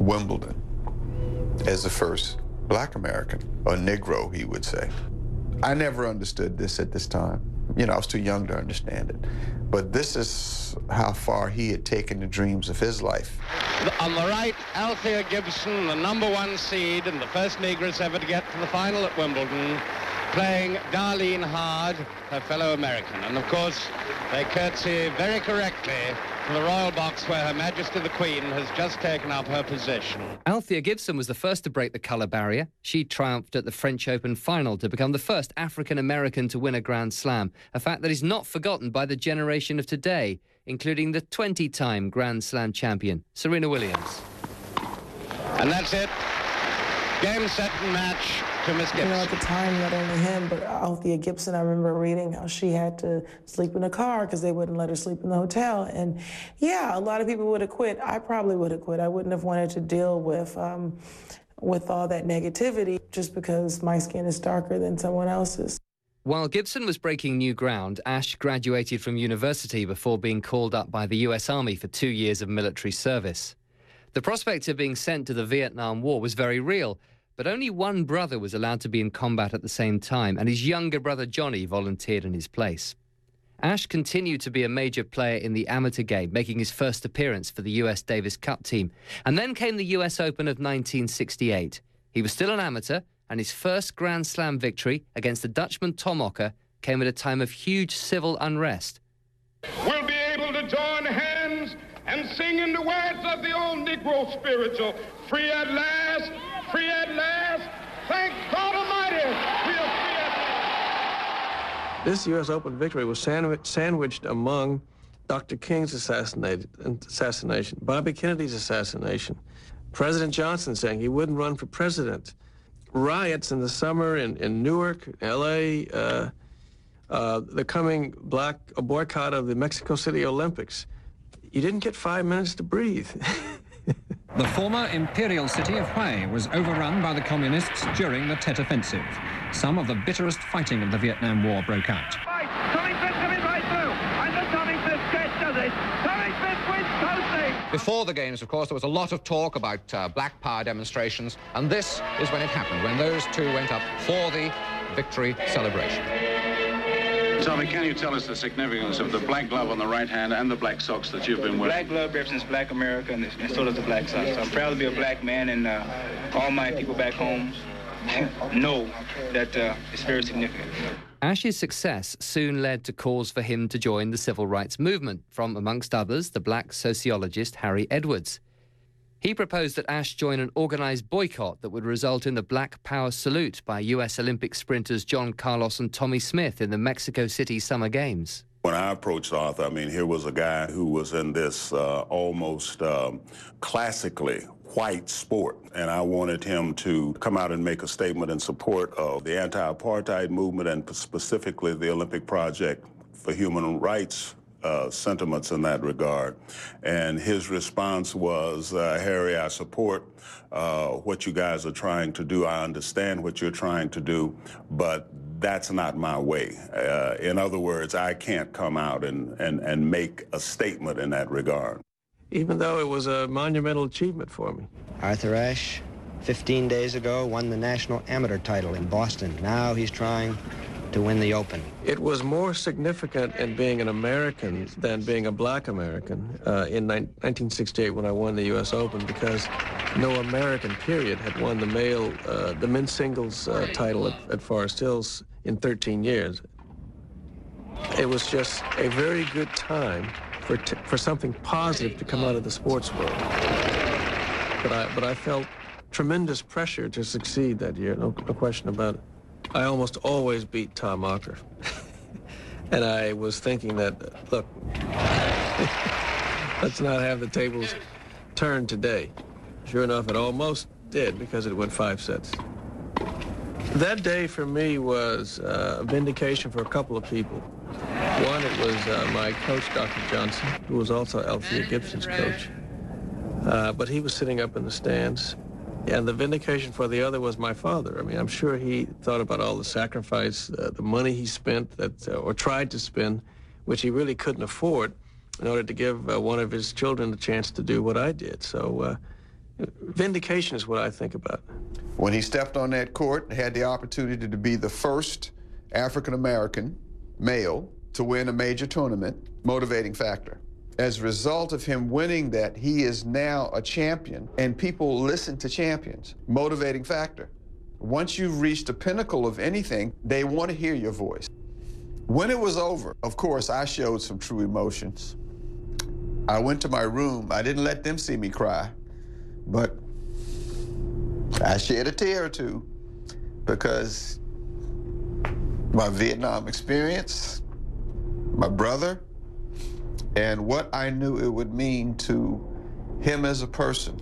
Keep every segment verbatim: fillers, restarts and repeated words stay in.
Wimbledon as the first Black American, or Negro, he would say. I never understood this at this time. You know, I was too young to understand it. But this is how far he had taken the dreams of his life. On the right, Althea Gibson, the number one seed and the first Negress ever to get to the final at Wimbledon, playing Darlene Hard, her fellow American. And of course, they curtsy very correctly to the royal box where Her Majesty the Queen has just taken up her position. Althea Gibson was the first to break the colour barrier. She triumphed at the French Open final to become the first African-American to win a Grand Slam, a fact that is not forgotten by the generation of today, including the twenty-time Grand Slam champion, Serena Williams. And that's it. Game, set, and match to Miss Gibson. You know, at the time, not only him, but Althea Gibson, I remember reading how she had to sleep in a car because they wouldn't let her sleep in the hotel. And yeah, a lot of people would have quit. I probably would have quit. I wouldn't have wanted to deal with, um, with all that negativity just because my skin is darker than someone else's. While Gibson was breaking new ground, Ashe graduated from university before being called up by the U S Army for two years of military service. The prospect of being sent to the Vietnam War was very real, but only one brother was allowed to be in combat at the same time, and his younger brother Johnny volunteered in his place. Ashe continued to be a major player in the amateur game, making his first appearance for the U S Davis Cup team. And then came the U S Open of nineteen sixty-eight. He was still an amateur, and his first Grand Slam victory against the Dutchman Tom Ocker came at a time of huge civil unrest. We'll be able to join hands and sing in the words of the old Negro spiritual, free at last, free at last, thank God Almighty, we are free at last. This U S Open victory was sandwich, sandwiched among Doctor King's assassination, Bobby Kennedy's assassination, President Johnson saying he wouldn't run for president, riots in the summer in, in Newark, L A, uh, uh, the coming black a boycott of the Mexico City Olympics. You didn't get five minutes to breathe. The former imperial city of Hue was overrun by the communists during the Tet Offensive. Some of the bitterest fighting of the Vietnam War broke out. Tommy Smith coming right through. And the Tommy Smith sketch does it. Tommy Smith wins totally. Before the games, of course, there was a lot of talk about uh, black power demonstrations, and this is when it happened, when those two went up for the victory celebration. Tommy, can you tell us the significance of the black glove on the right hand and the black socks that you've been wearing? Black glove represents black America, and, and so does the black socks. So I'm proud to be a black man, and uh, all my people back home know that uh, it's very significant. Ashe's success soon led to calls for him to join the civil rights movement from, amongst others, the black sociologist Harry Edwards. He proposed that Ashe join an organised boycott that would result in the Black Power salute by U S Olympic sprinters John Carlos and Tommy Smith in the Mexico City Summer Games. When I approached Arthur, I mean, here was a guy who was in this uh, almost um, classically white sport, and I wanted him to come out and make a statement in support of the anti-apartheid movement and specifically the Olympic Project for Human Rights Uh, sentiments in that regard. And his response was, uh, Harry, I support uh, what you guys are trying to do. I understand what you're trying to do, but that's not my way. Uh, in other words, I can't come out and, and, and make a statement in that regard. Even though it was a monumental achievement for me. Arthur Ashe, fifteen days ago, won the national amateur title in Boston. Now he's trying to win the Open. It was more significant in being an American than being a black American uh, in nineteen sixty-eight when I won the U S Open, because no American, period, had won the male, uh, the men's singles uh, title at, at Forest Hills in thirteen years. It was just a very good time for, t for something positive to come out of the sports world. But I, but I felt tremendous pressure to succeed that year, no, no question about it. I almost always beat Tom Ocker. And I was thinking that, look, let's not have the tables turned today. Sure enough, it almost did, because it went five sets. That day for me was uh, a vindication for a couple of people. One, it was uh, my coach, Doctor Johnson, who was also Althea Gibson's coach. Uh, but he was sitting up in the stands. And the vindication for the other was my father. I mean, I'm sure he thought about all the sacrifice, uh, the money he spent, that, uh, or tried to spend, which he really couldn't afford, in order to give uh, one of his children the chance to do what I did. So uh, Vindication is what I think about. When he stepped on that court, had the opportunity to be the first African-American male to win a major tournament, motivating factor. As a result of him winning that, he is now a champion, and people listen to champions, motivating factor. Once you've reached the pinnacle of anything, they want to hear your voice. When it was over, of course, I showed some true emotions. I went to my room. I didn't let them see me cry, but I shed a tear or two because my Vietnam experience, my brother, and what I knew it would mean to him as a person,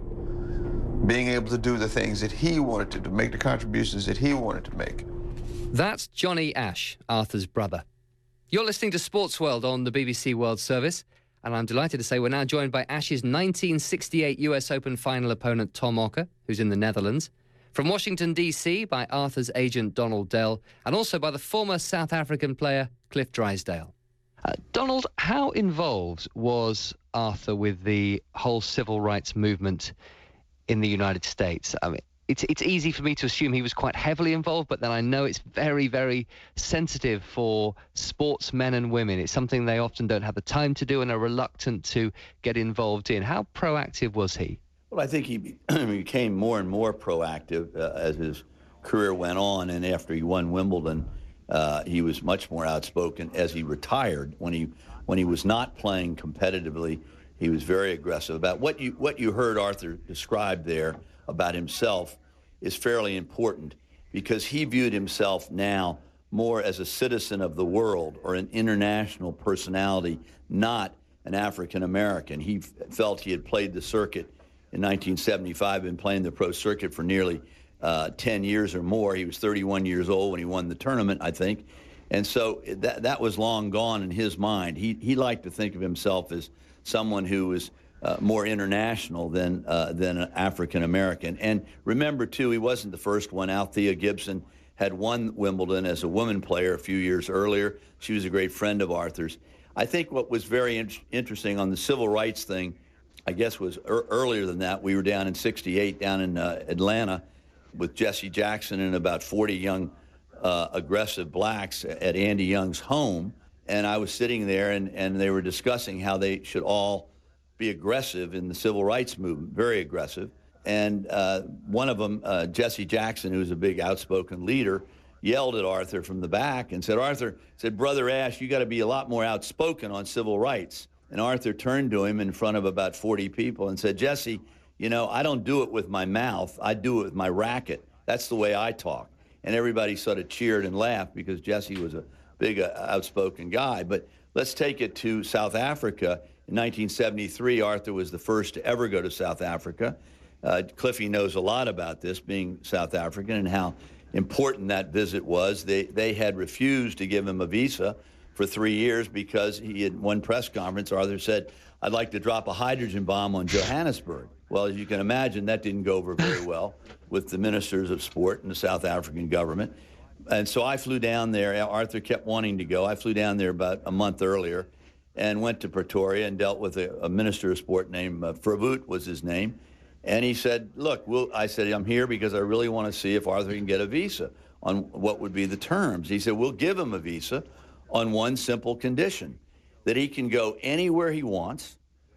being able to do the things that he wanted to do, make the contributions that he wanted to make. That's Johnny Ash, Arthur's brother. You're listening to Sports World on the B B C World Service, and I'm delighted to say we're now joined by Ash's nineteen sixty-eight U S Open final opponent, Tom Okker, who's in the Netherlands, from Washington, D C by Arthur's agent, Donald Dell, and also by the former South African player, Cliff Drysdale. Uh, Donald, how involved was Arthur with the whole civil rights movement in the United States? I mean, it's it's easy for me to assume he was quite heavily involved, but then I know it's very, very sensitive for sportsmen and women. It's something they often don't have the time to do and are reluctant to get involved in. How proactive was he? Well, I think he be- became more and more proactive uh, as his career went on, and after he won Wimbledon, uh, he was much more outspoken. As he retired, when he when he was not playing competitively, he was very aggressive. About what you what you heard Arthur describe there about himself is fairly important, because he viewed himself now more as a citizen of the world or an international personality, not an African American. He f- felt he had played the circuit in nineteen seventy-five, been playing the pro circuit for nearly uh, ten years or more. He was thirty-one years old when he won the tournament, I think. And so that that was long gone in his mind. He he liked to think of himself as someone who was uh, more international than uh, than an African American. And remember, too, he wasn't the first one. Althea Gibson had won Wimbledon as a woman player a few years earlier. She was a great friend of Arthur's. I think what was very in- interesting on the civil rights thing, I guess, was er- earlier than that. We were down in sixty-eight, down in uh, Atlanta, with Jesse Jackson and about forty young uh, aggressive blacks at Andy Young's home. And I was sitting there, and, and they were discussing how they should all be aggressive in the civil rights movement, very aggressive. And uh, one of them, uh, Jesse Jackson, who's a big outspoken leader, yelled at Arthur from the back and said, Arthur, said, Brother Ash, you got to be a lot more outspoken on civil rights. And Arthur turned to him in front of about forty people and said, Jesse, you know, I don't do it with my mouth. I do it with my racket. That's the way I talk. And everybody sort of cheered and laughed because Jesse was a big, uh, outspoken guy. But let's take it to South Africa. In nineteen seventy-three, Arthur was the first to ever go to South Africa. Uh, Cliffy knows a lot about this, being South African, and how important that visit was. They, they had refused to give him a visa for three years because he had one press conference. Arthur said, I'd like to drop a hydrogen bomb on Johannesburg. Well, as you can imagine, that didn't go over very well with the ministers of sport and the South African government. And so I flew down there. Arthur kept wanting to go. I flew down there about a month earlier and went to Pretoria and dealt with a, a minister of sport named uh, Verwoerd was his name. And he said, look, we'll, I said, I'm here because I really want to see if Arthur can get a visa on what would be the terms. He said, we'll give him a visa on one simple condition, that he can go anywhere he wants,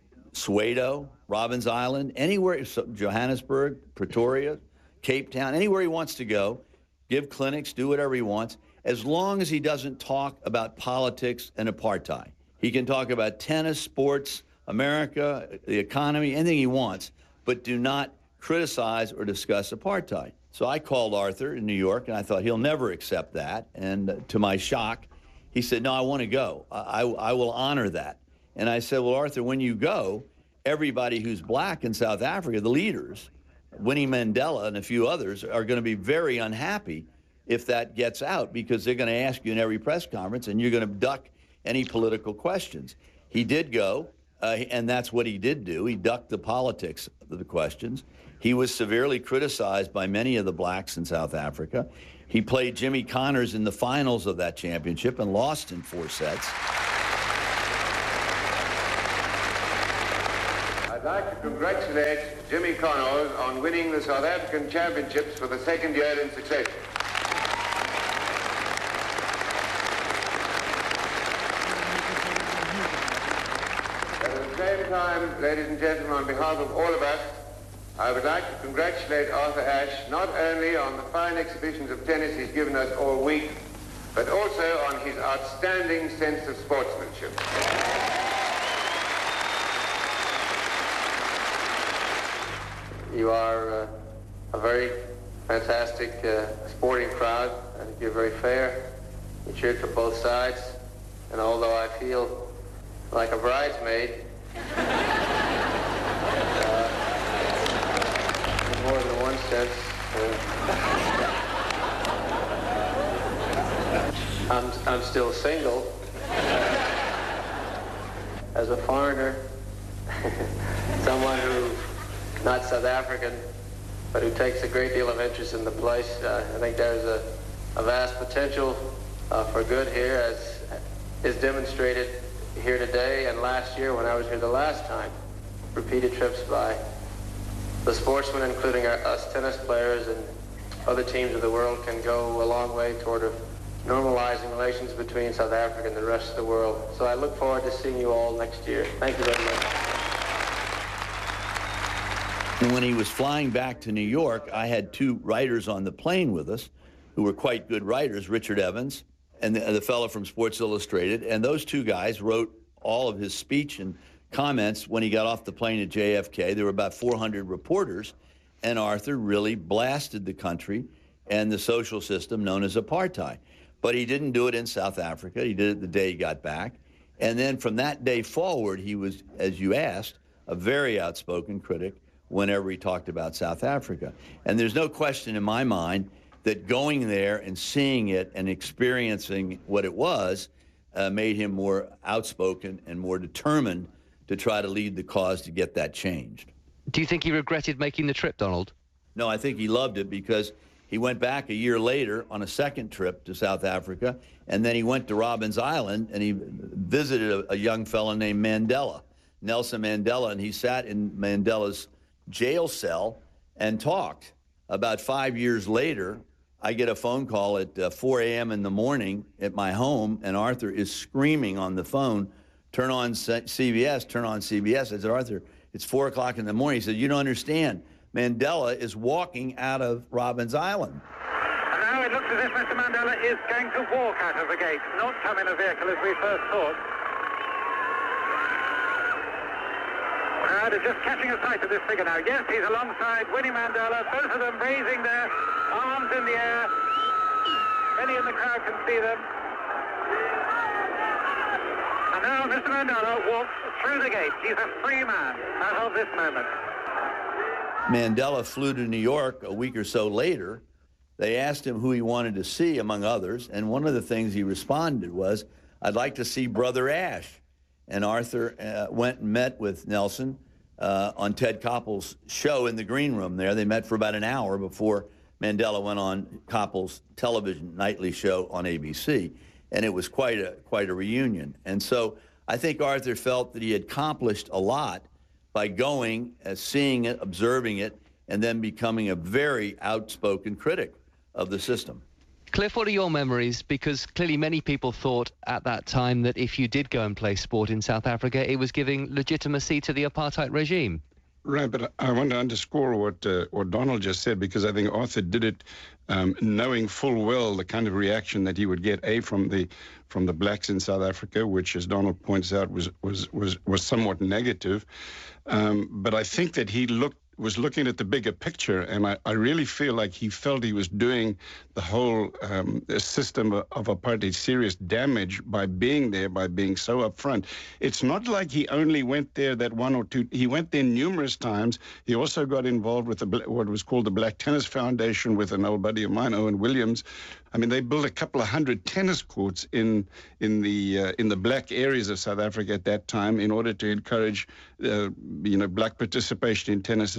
Soweto, Robbins Island, anywhere, Johannesburg, Pretoria, Cape Town, anywhere he wants to go, give clinics, do whatever he wants, as long as he doesn't talk about politics and apartheid. He can talk about tennis, sports, America, the economy, anything he wants, but do not criticize or discuss apartheid. So I called Arthur in New York, and I thought he'll never accept that. And uh, to my shock, he said, no, I want to go. I, I, I will honor that. And I said, well, Arthur, when you go, everybody who's black in South Africa, the leaders, Winnie Mandela and a few others, are going to be very unhappy if that gets out, because they're going to ask you in every press conference, and you're going to duck any political questions. He did go, uh, and that's what he did do. He ducked the politics of the questions. He was severely criticized by many of the blacks in South Africa. He played Jimmy Connors in the finals of that championship and lost in four sets. I'd like to congratulate Jimmy Connors on winning the South African Championships for the second year in succession. At the same time, ladies and gentlemen, on behalf of all of us, I would like to congratulate Arthur Ashe not only on the fine exhibitions of tennis he's given us all week, but also on his outstanding sense of sportsmanship. You are uh, a very fantastic uh, sporting crowd. I think you're very fair. You cheered for both sides. And although I feel like a bridesmaid, uh, in more than one sense, uh, I'm, I'm still single. As a foreigner, someone who not South African, but who takes a great deal of interest in the place. Uh, I think there's a, a vast potential uh, for good here, as is demonstrated here today and last year when I was here the last time. Repeated trips by the sportsmen, including our, us tennis players and other teams of the world, can go a long way toward a normalizing relations between South Africa and the rest of the world. So I look forward to seeing you all next year. Thank you very much. And when he was flying back to New York, I had two writers on the plane with us who were quite good writers, Richard Evans and the, the fellow from Sports Illustrated. And those two guys wrote all of his speech and comments when he got off the plane at J F K. There were about four hundred reporters, and Arthur really blasted the country and the social system known as apartheid. But he didn't do it in South Africa. He did it the day he got back. And then from that day forward, he was, as you asked, a very outspoken critic whenever he talked about South Africa. And there's no question in my mind that going there and seeing it and experiencing what it was uh, made him more outspoken and more determined to try to lead the cause to get that changed. Do you think he regretted making the trip, Donald? No, I think he loved it because he went back a year later on a second trip to South Africa, and then he went to Robben's Island and he visited a, a young fellow named Mandela, Nelson Mandela, and he sat in Mandela's jail cell and talked. About five years later, I get a phone call at uh, four a m in the morning at my home, and Arthur is screaming on the phone, turn on C B S, turn on C B S. I said, Arthur, it's four o'clock in the morning. He said, you don't understand. Mandela is walking out of Robben's Island. And now it looks as if Mister Mandela is going to walk out of the gate, not come in a vehicle as we first thought. Crowd is just catching a sight of this figure now. Yes, he's alongside Winnie Mandela, both of them raising their arms in the air. Many in the crowd can see them. And now Mister Mandela walks through the gate. He's a free man as of this moment. Mandela flew to New York a week or so later. They asked him who he wanted to see, among others, and one of the things he responded was, I'd like to see Brother Ashe. And Arthur uh, went and met with Nelson uh, on Ted Koppel's show in the green room there. They met for about an hour before Mandela went on Koppel's television nightly show on A B C, and it was quite a quite a reunion. And so I think Arthur felt that he had accomplished a lot by going, uh, seeing it, observing it, and then becoming a very outspoken critic of the system. Cliff, what are your memories? Because clearly many people thought at that time that if you did go and play sport in South Africa, it was giving legitimacy to the apartheid regime. Right, but I want to underscore what uh, what Donald just said, because I think Arthur did it um, knowing full well the kind of reaction that he would get, A, from the from the blacks in South Africa, which, as Donald points out, was was was, was somewhat negative. Um, but I think that he looked was looking at the bigger picture, and I, I really feel like he felt he was doing the whole um, system of, of apartheid serious damage by being there, by being so upfront. It's not like he only went there that one or two, he went there numerous times. He also got involved with the, what was called the Black Tennis Foundation with an old buddy of mine, Owen Williams. I mean, they built a couple of hundred tennis courts in in the uh, in the black areas of South Africa at that time in order to encourage, uh, you know, black participation in tennis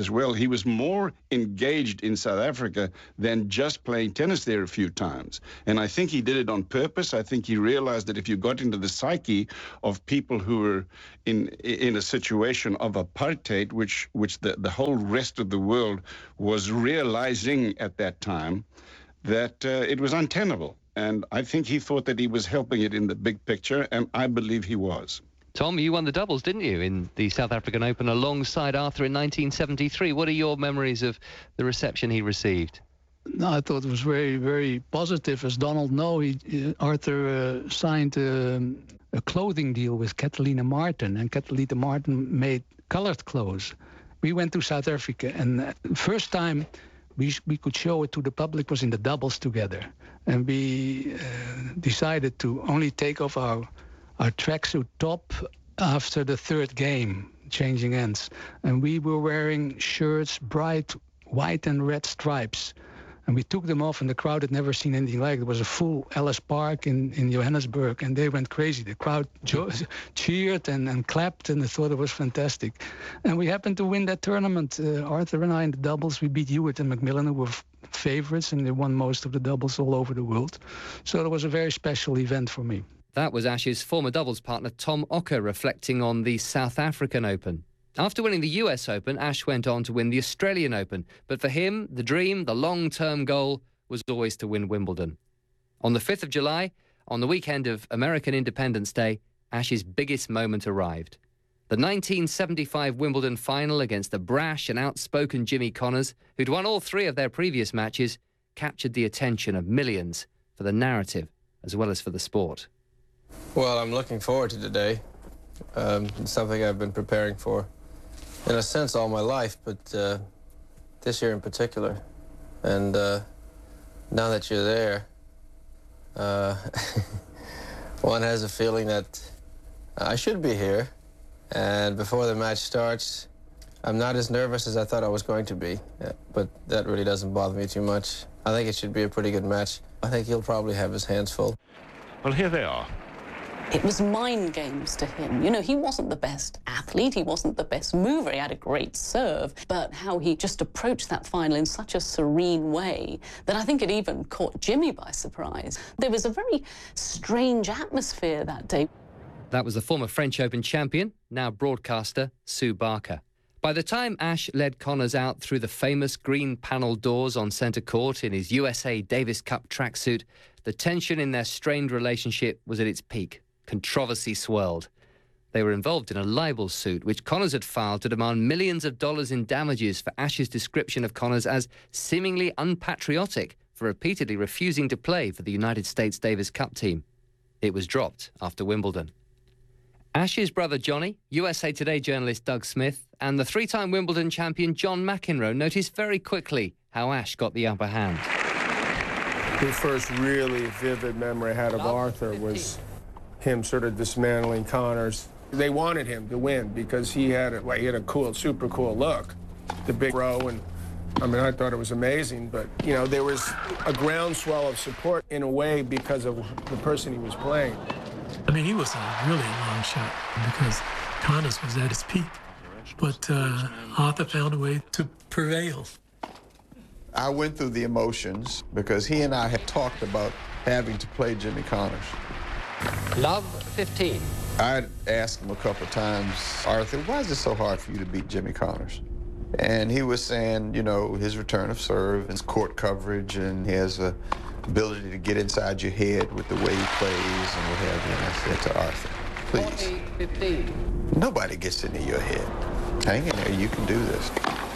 as well. He was more engaged in South Africa than just playing tennis there a few times. And I think he did it on purpose. I think he realized that if you got into the psyche of people who were in in a situation of apartheid, which which the, the whole rest of the world was realizing at that time, that uh, it was untenable. And I think he thought that he was helping it in the big picture, and I believe he was. Tom, you won the doubles, didn't you, in the South African Open alongside Arthur in nineteen seventy-three. What are your memories of the reception he received? No, I thought it was very, very positive. As Donald knows, he, uh, Arthur uh, signed um, a clothing deal with Catalina Martin, and Catalina Martin made colored clothes. We went to South Africa, and the first time we, we could show it to the public was in the doubles together. And we uh, decided to only take off our, our tracksuit top after the third game, changing ends. And we were wearing shirts, bright white and red stripes. And we took them off, and the crowd had never seen anything like it. It was a full Ellis Park in, in Johannesburg, and they went crazy. The crowd jo- cheered and, and clapped, and they thought it was fantastic. And we happened to win that tournament. Uh, Arthur and I in the doubles, we beat Hewitt and Macmillan, who were f- favorites, and they won most of the doubles all over the world. So it was a very special event for me. That was Ash's former doubles partner Tom Ocker reflecting on the South African Open. After winning the U S Open, Ash went on to win the Australian Open. But for him, the dream, the long-term goal, was always to win Wimbledon. On the fifth of July, on the weekend of American Independence Day, Ash's biggest moment arrived. The nineteen seventy-five Wimbledon final against the brash and outspoken Jimmy Connors, who'd won all three of their previous matches, captured the attention of millions for the narrative as well as for the sport. Well, I'm looking forward to today. Um, it's something I've been preparing for, in a sense, all my life, but uh, this year in particular. And uh, now that you're there, uh, one has a feeling that I should be here. And before the match starts, I'm not as nervous as I thought I was going to be, but that really doesn't bother me too much. I think it should be a pretty good match. I think he'll probably have his hands full. Well, here they are. It was mind games to him. You know, he wasn't the best athlete, he wasn't the best mover, he had a great serve, but how he just approached that final in such a serene way that I think it even caught Jimmy by surprise. There was a very strange atmosphere that day. That was the former French Open champion, now broadcaster, Sue Barker. By the time Ash led Connors out through the famous green panel doors on centre court in his U S A Davis Cup tracksuit, the tension in their strained relationship was at its peak. Controversy swirled. They were involved in a libel suit, which Connors had filed to demand millions of dollars in damages for Ash's description of Connors as seemingly unpatriotic for repeatedly refusing to play for the United States Davis Cup team. It was dropped after Wimbledon. Ash's brother Johnny, U S A Today journalist Doug Smith, and the three-time Wimbledon champion John McEnroe noticed very quickly how Ash got the upper hand. The first really vivid memory I had of Arthur was him sort of dismantling Connors. They wanted him to win because he had a, well, he had a cool, super cool look. The big row, and I mean, I thought it was amazing, but, you know, there was a groundswell of support in a way because of the person he was playing. I mean, he was a really long shot because Connors was at his peak, but uh, Arthur found a way to prevail. I went through the emotions because he and I had talked about having to play Jimmy Connors. Love fifteen. I'd asked him a couple times, Arthur, why is it so hard for you to beat Jimmy Connors? And he was saying, you know, his return of serve, his court coverage, and he has a ability to get inside your head with the way he plays and what have you. And I said to Arthur, please, forty fifteen. Nobody gets into your head. Hang in there, you can do this.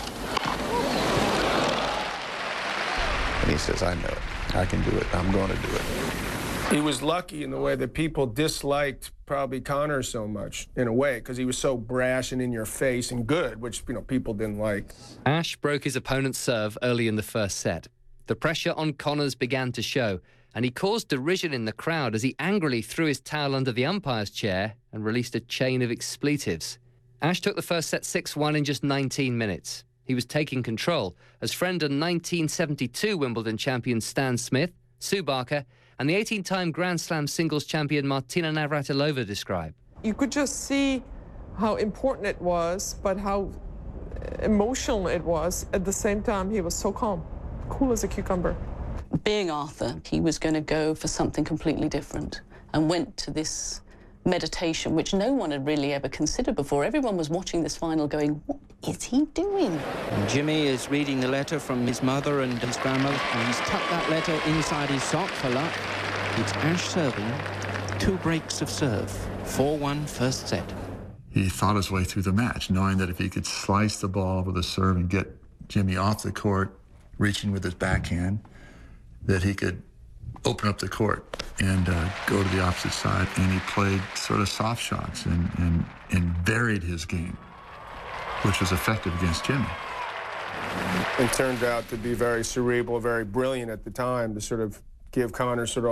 And he says, I know it. I can do it. I'm going to do it. He was lucky in the way that people disliked probably Connors so much, in a way, because he was so brash and in your face and good, which, you know, people didn't like. Ash broke his opponent's serve early in the first set. The pressure on Connors began to show, and he caused derision in the crowd as he angrily threw his towel under the umpire's chair and released a chain of expletives. Ash took the first set six one in just nineteen minutes. He was taking control as friend and nineteen seventy-two Wimbledon champion Stan Smith, Sue Barker, and the eighteen-time Grand Slam singles champion Martina Navratilova described. You could just see how important it was, but how emotional it was. At the same time, he was so calm, cool as a cucumber. Being Arthur, he was going to go for something completely different and went to this meditation, which no one had really ever considered before. Everyone was watching this final going, what is he doing? And Jimmy is reading the letter from his mother and his grandmother, and he's tucked that letter inside his sock for luck. It's Ash serving two breaks of serve, four one first set. He thought his way through the match, knowing that if he could slice the ball with a serve and get Jimmy off the court, reaching with his backhand, that he could open up the court and uh, go to the opposite side. And he played sort of soft shots and, and, and varied his game, which was effective against Jimmy. It turned out to be very cerebral, very brilliant at the time to sort of give Connor sort of